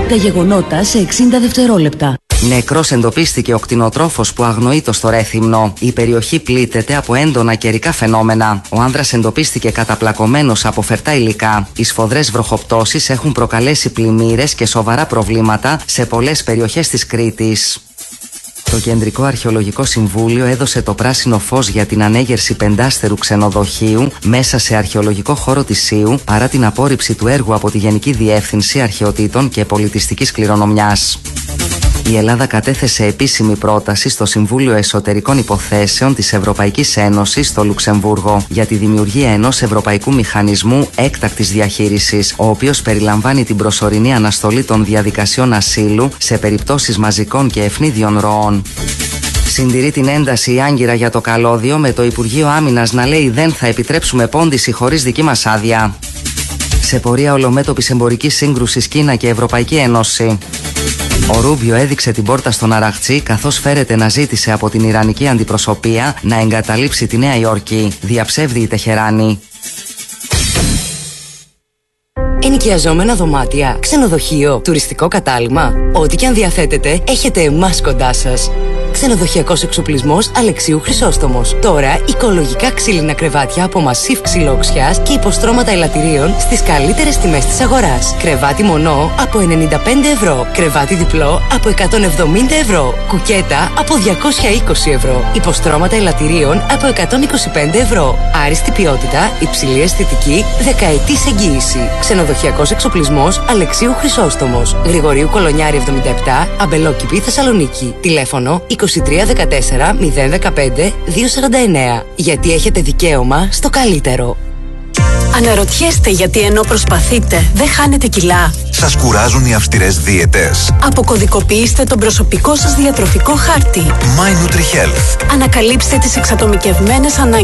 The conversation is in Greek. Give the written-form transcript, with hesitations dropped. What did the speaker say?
Τα γεγονότα σε 60 δευτερόλεπτα. Νεκρός εντοπίστηκε ο κτηνοτρόφος που αγνοείτο στο Ρέθυμνο. Η περιοχή πλήττεται από έντονα καιρικά φαινόμενα. Ο άνδρας εντοπίστηκε καταπλακωμένος από φερτά υλικά. Οι σφοδρές βροχοπτώσεις έχουν προκαλέσει πλημμύρες και σοβαρά προβλήματα σε πολλές περιοχές της Κρήτης. Το Κεντρικό Αρχαιολογικό Συμβούλιο έδωσε το πράσινο φως για την ανέγερση πεντάστερου ξενοδοχείου μέσα σε αρχαιολογικό χώρο της Σίου, παρά την απόρριψη του έργου από τη Γενική Διεύθυνση Αρχαιοτήτων και Πολιτιστικής Κληρονομιάς. Η Ελλάδα κατέθεσε επίσημη πρόταση στο Συμβούλιο Εσωτερικών Υποθέσεων της Ευρωπαϊκής Ένωσης στο Λουξεμβούργο για τη δημιουργία ενός Ευρωπαϊκού Μηχανισμού Έκτακτης Διαχείρισης, ο οποίος περιλαμβάνει την προσωρινή αναστολή των διαδικασιών ασύλου σε περιπτώσεις μαζικών και ευνίδιων ροών. Συντηρεί την ένταση η Άγκυρα για το καλώδιο, με το Υπουργείο Άμυνας να λέει δεν θα επιτρέψουμε πώντιση χωρίς δική μας άδεια. Σε πορεία ολομέτωπης εμπορικής σύγκρουσης Κίνα και Ευρωπαϊκή Ένωση. Ο Ρούμπιο έδειξε την πόρτα στον Αραχτζή, καθώς φέρεται να ζήτησε από την Ιρανική αντιπροσωπεία να εγκαταλείψει τη Νέα Υόρκη. Διαψεύδει η Τεχεράνη. Ενοικιαζόμενα δωμάτια, ξενοδοχείο, τουριστικό κατάλημα. Ό,τι και αν διαθέτετε, έχετε εμάς κοντά σας. Ξενοδοχειακός εξοπλισμός Αλεξίου Χρυσόστομος. Τώρα οικολογικά ξύλινα κρεβάτια από μασίφ ξυλόξιας και υποστρώματα ελαττηρίων στις καλύτερες τιμές της αγοράς. Κρεβάτι μονό από 95 ευρώ. Κρεβάτι διπλό από 170 ευρώ. Κουκέτα από 220 ευρώ. Υποστρώματα ελαττηρίων από 125 ευρώ. Άριστη ποιότητα, υψηλή αισθητική, δεκαετής εγγύηση. Ξενοδοχειακός εξοπλισμός Αλεξίου Χρυσόστομος. Γρηγορίου Κολονιάρη 77, Αμπελόκηπη, Θεσσαλονίκη. Τηλέφωνο 2314 015 249. Γιατί έχετε δικαίωμα στο καλύτερο. Αναρωτιέστε γιατί ενώ προσπαθείτε δεν χάνετε κιλά? Σας κουράζουν οι αυστηρές δίαιτες? Αποκωδικοποιήστε τον προσωπικό σας διατροφικό χάρτη. My NutriHealth. Ανακαλύψτε τις εξατομικευμένες ανάγκες